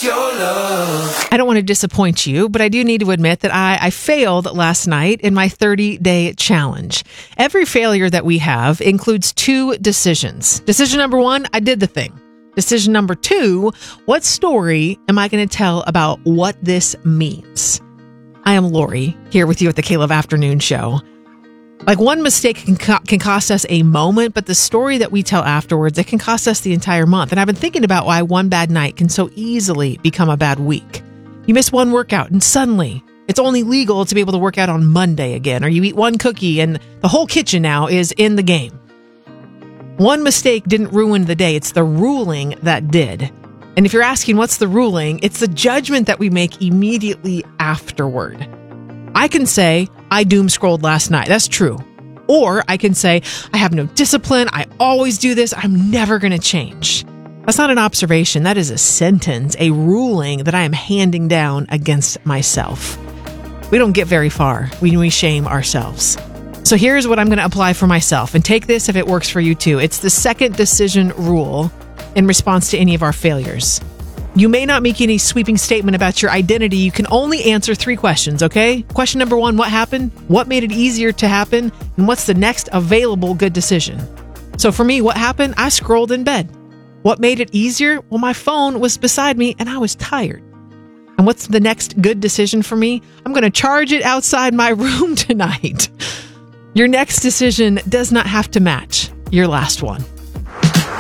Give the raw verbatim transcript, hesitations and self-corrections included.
your love. I don't want to disappoint you, but I do need to admit that I, I failed last night in my thirty-day challenge. Every failure that we have includes two decisions. Decision number one, I did the thing. Decision number two, what story am I going to tell about what this means? I am Lori, here with you at the K-Love Afternoon Show. Like, one mistake can, co- can cost us a moment, but the story that we tell afterwards, it can cost us the entire month. And I've been thinking about why one bad night can so easily become a bad week. You miss one workout and suddenly it's only legal to be able to work out on Monday again. Or you eat one cookie and the whole kitchen now is in the game. One mistake didn't ruin the day. It's the ruling that did. And if you're asking what's the ruling, it's the judgment that we make immediately afterward. I can say, I doom scrolled last night. That's true. Or I can say, I have no discipline. I always do this. I'm never going to change. That's not an observation. That is a sentence, a ruling that I am handing down against myself. We don't get very far when we shame ourselves. So here's what I'm going to apply for myself, and take this if it works for you too. It's the second decision rule in response to any of our failures. You may not make any sweeping statement about your identity. You can only answer three questions, okay? Question number one, what happened? What made it easier to happen? And what's the next available good decision? So for me, what happened? I scrolled in bed. What made it easier? Well, my phone was beside me and I was tired. And what's the next good decision for me? I'm going to charge it outside my room tonight. Your next decision does not have to match your last one.